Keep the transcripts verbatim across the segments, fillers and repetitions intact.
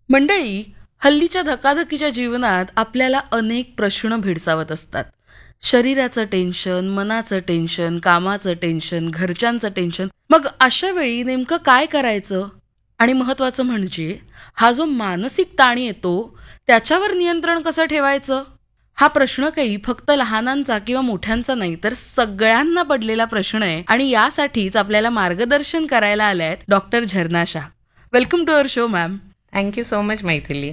मंडळी, हल्लीच्या धकाधकीच्या जीवनात आपल्याला अनेक प्रश्न भेडसावत असतात. शरीराचं टेन्शन, मनाचं टेन्शन, कामाचं टेन्शन, घरच्यांचं टेन्शन. मग अशा वेळी नेमकं काय करायचं? आणि महत्वाचं म्हणजे हा जो मानसिक ताण येतो त्याच्यावर नियंत्रण कसं ठेवायचं? हा प्रश्न काही फक्त लहानांचा किंवा मोठ्यांचा नाही, तर सगळ्यांना पडलेला प्रश्न आहे. आणि यासाठीच आपल्याला मार्गदर्शन करायला आल्या आहेत डॉक्टर झरना Shah. Welcome to our show ma'am. Thank you so much Maithili.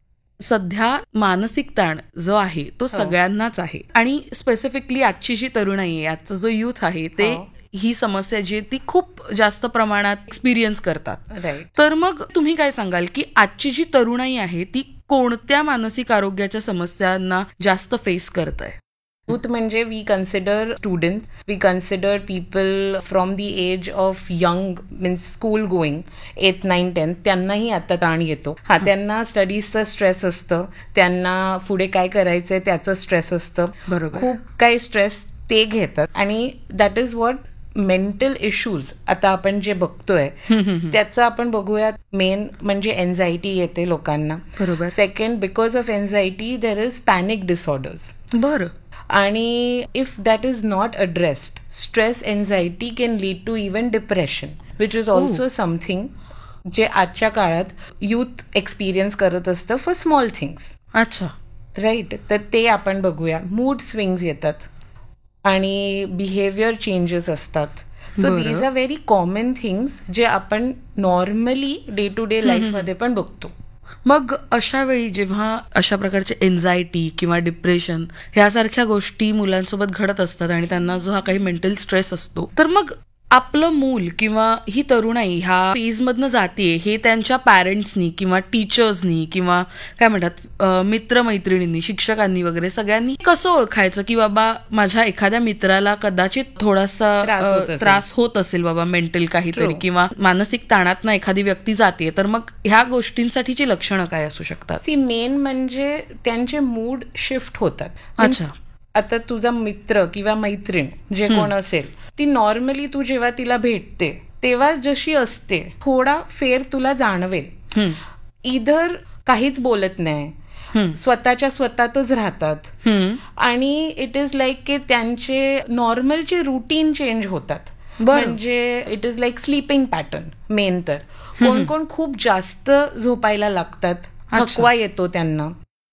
सध्या मानसिक ताण जो आहे तो सगळ्यांनाच आहे, आणि स्पेसिफिकली आजची जी तरुणाई आहे, आजचा जो युथ आहे ते ही समस्या जी आहे ती खूप जास्त प्रमाणात एक्सपिरियन्स करतात. राईट. तर मग तुम्ही काय सांगाल की आजची जी तरुणाई आहे ती कोणत्या मानसिक आरोग्याच्या समस्यांना जास्त फेस करत आहे? यूथ म्हणजे we consider student, we consider people from the age of young means school going एथ नाईन टेन्थ, त्यांनाही आता ताण येतो. हा, त्यांना स्टडीजचं स्ट्रेस असतं, त्यांना पुढे काय करायचंय त्याचं स्ट्रेस असतं. बरोबर. खूप काही स्ट्रेस ते घेतात, आणि that is what mental issues आता आपण जे बघतोय त्याचं आपण बघूयात. मेन म्हणजे एन्झायटी येते लोकांना. बरोबर. Second, because of anxiety there is panic disorders. बरं. आणि if that is not addressed, stress anxiety can lead to even depression, which is also something जे आजच्या काळात यूथ एक्सपिरियन्स करत असतं फॉर स्मॉल थिंग्स. अच्छा. राईट. तर ते आपण बघूया. मूड स्विंग्स येतात आणि बिहेवियर चेंजेस असतात. So these R very common things जे आपण नॉर्मली डे टू डे लाईफमध्ये पण बघतो. मग अशा वेळी जेव्हा अशा प्रकारचे एन्झायटी किंवा डिप्रेशन ह्यासारख्या गोष्टी मुलांसोबत घडत असतात आणि त्यांना जो हा काही मेंटल स्ट्रेस असतो, तर मग आपलं मूल किंवा ही तरुणाई ह्या फेजमधनं जातीये हे त्यांच्या पॅरेंट्सनी किंवा टीचर्सनी किंवा काय म्हणतात मित्रमैत्रिणींनी, शिक्षकांनी वगैरे सगळ्यांनी कसं ओळखायचं की बाबा माझ्या एखाद्या मित्राला कदाचित थोडासा त्रास होत असेल बाबा मेंटल काहीतरी, किंवा मानसिक ताणातनं एखादी व्यक्ती जाते, तर मग ह्या गोष्टींसाठीची लक्षणं काय असू शकतात? सी मेन म्हणजे त्यांचे मूड शिफ्ट होतात. अच्छा. आता तुझा मित्र किंवा मैत्रीण जे कोण असेल, ती नॉर्मली तू जेव्हा तिला भेटते तेव्हा जशी असते थोडा फेर तुला जाणवेल. इधर काहीच बोलत नाही, स्वतःच्या स्वतःतच राहतात, आणि इट इज लाईक की त्यांचे नॉर्मलचे रुटीन चेंज होतात. म्हणजे it is like sleeping pattern. Main तर कोण कोण खूप जास्त झोपायला लागतात, थकवा येतो त्यांना.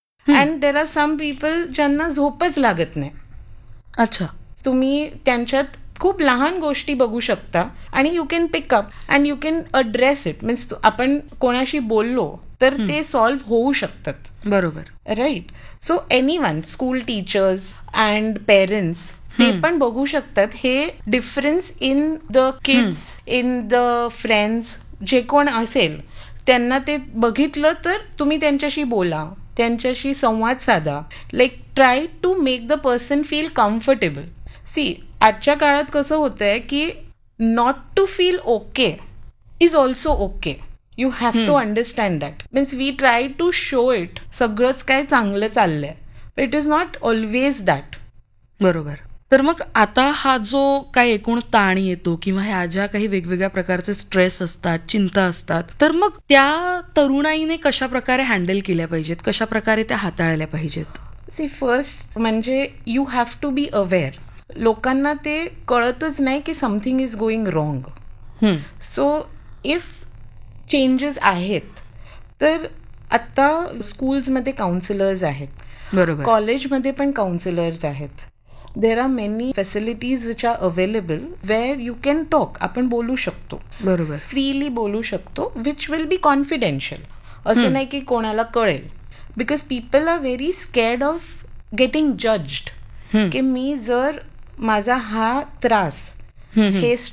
And there are some people ज्यांना झोपच लागत नाही. अच्छा. तुम्ही त्यांच्यात खूप लहान गोष्टी बघू शकता आणि you can pickup and you can address it. Means आपण कोणाशी बोललो तर ते सॉल्व्ह होऊ शकतात. बरोबर. Right. So any one, school teachers and parents ते पण बघू शकतात हे difference in the kids, in the friends, जे कोण असेल त्यांना ते बघितलं तर तुम्ही त्यांच्याशी बोला, त्यांच्याशी संवाद साधा. Like try to make the person feel comfortable. C, आजच्या काळात कसं होतंय की not to feel okay is also okay. You have to understand that. Means we try to show it सगळंच काय चांगलं चाललंय, but it is not always that. बरोबर. तर मग आता हा जो काही एकूण ताण येतो किंवा ह्या ज्या काही वेगवेगळ्या प्रकारचे स्ट्रेस असतात, चिंता असतात, तर मग त्या तरुणाईने कशा प्रकारे हँडल केल्या पाहिजेत, कशा प्रकारे त्या हाताळल्या पाहिजेत? सी, फर्स्ट म्हणजे you have to be aware. लोकांना ते कळतच नाही की something is going wrong. So if changes आहेत तर आता स्कूल्समध्ये काउन्सिलर्स आहेत, बरोबर, कॉलेजमध्ये पण काउन्सिलर्स आहेत. There are many facilities which are available where you can talk. आपण बोलू शकतो, बरोबर, फ्रीली बोलू शकतो, विच विल बी कॉन्फिडेन्शियल. असं नाही की कोणाला कळेल, because people R very स्कॅर्ड of getting judged. की मी जर माझा हा त्रास, हे